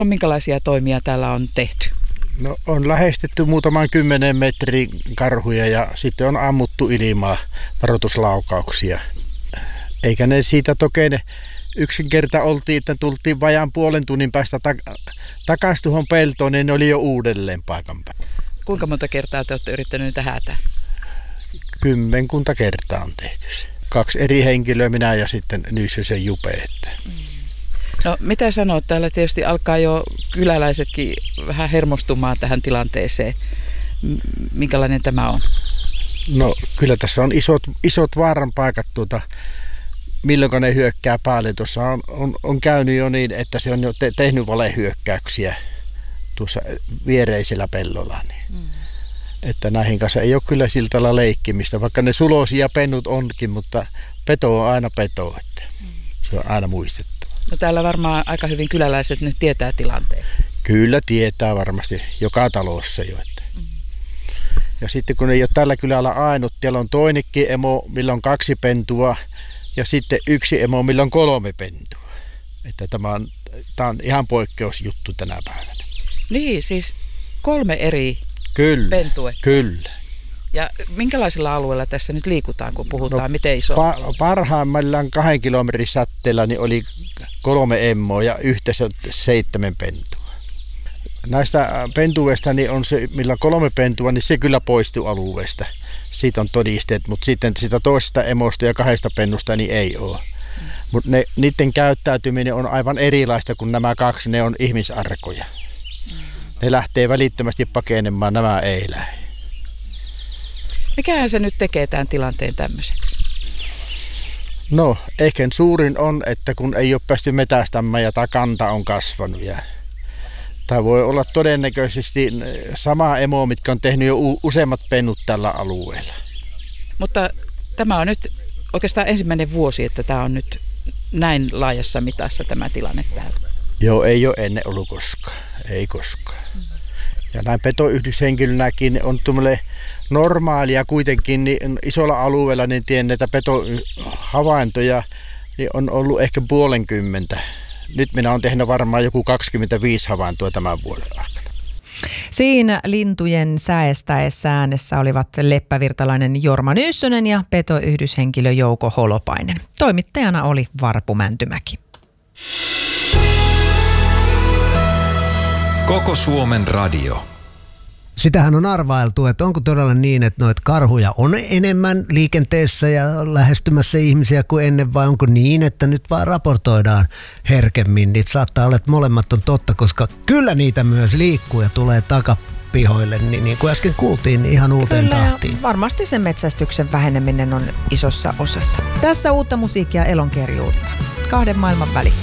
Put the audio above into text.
Minkälaisia toimia täällä on tehty? No, on lähestytty muutaman 10 metrin karhuja ja sitten on ammuttu ilmaa varoituslaukauksia. Eikä ne siitä toki yksinkerta oltiin, että tultiin vajaan puolen tunnin päästä takaisin tuohon peltoon, niin ne oli jo uudelleen paikan päällä. Kuinka monta kertaa te olette yrittäneet niitä häätää? 10 kertaa on tehty se. 2 eri henkilöä, minä ja sitten Nyyssösen Jupe. No mitä sanoo, täällä tietysti alkaa jo kyläläisetkin vähän hermostumaan tähän tilanteeseen. Minkälainen tämä on? No kyllä tässä on isot vaaran paikat milloin ne hyökkää päälle. Tuossa on käynyt jo niin, että se on jo tehnyt valehyökkäyksiä tuossa viereisellä pellolla. Niin. Että näihin kanssa ei ole kyllä sillä tavalla leikkimistä, vaikka ne sulosia pennut onkin, mutta peto on aina peto, että se on aina muistettava. No täällä varmaan aika hyvin kyläläiset nyt tietää tilanteen. Kyllä tietää varmasti, joka talossa jo. Että. Ja sitten kun ei ole tällä kylällä ainut, siellä on toinenkin emo, millä on 2 pentua, ja sitten 1 emo, millä on 3 pentua. Että tämä on ihan poikkeusjuttu tänä päivänä. Niin, siis 3 eri pentuetta. Kyllä. Ja minkälaisilla alueilla tässä nyt liikutaan, kun puhutaan, miten iso parhaimmillaan 2 kilometrin säteellä niin oli 3 emmoa ja yhteensä 7 pentua. Näistä pentuista niin on se, millä on 3 pentua, niin se kyllä poistui alueesta. Siitä on todisteet, mutta sitten sitä toisesta emosta ja 2 pennusta niin ei ole. Mutta niiden käyttäytyminen on aivan erilaista kuin nämä 2, ne on ihmisarkoja. Ne lähtee välittömästi pakenemaan, nämä ei lähde. Mikähän se nyt tekee tämän tilanteen tämmöiseksi? No, ehkä suurin on, että kun ei ole päästy metästämään ja tämä kanta on kasvanut. Tämä voi olla todennäköisesti sama emo, mitkä on tehnyt jo useammat pennut tällä alueella. Mutta tämä on nyt oikeastaan ensimmäinen vuosi, että tämä on nyt näin laajassa mitassa tämä tilanne täällä. Joo, ei ole ennen ollut koskaan. Ei koskaan. Ja näin petoyhdyshenkilönäkin on tuommoinen normaalia kuitenkin niin isolla alueella, niin tiedän näitä petohavaintoja, niin on ollut ehkä 50. Nyt minä olen tehnyt varmaan joku 25 havaintoa tämän vuoden aikana. Siinä lintujen säestäessä äänessä olivat leppävirtalainen Jorma Nyyssönen ja petoyhdyshenkilö Jouko Holopainen. Toimittajana oli Varpu Mäntymäki. Koko Suomen radio. Sitähän on arvailtu, että onko todella niin, että noita karhuja on enemmän liikenteessä ja lähestymässä ihmisiä kuin ennen, vai onko niin, että nyt vaan raportoidaan herkemmin. Niitä saattaa olla, että molemmat on totta, koska kyllä niitä myös liikkuu ja tulee takapihoille, niin kuin äsken kuultiin, niin ihan uuteen tahtiin. Kyllä, varmasti sen metsästyksen väheneminen on isossa osassa. Tässä uutta musiikkia elonkerjuutta 2 maailman välissä.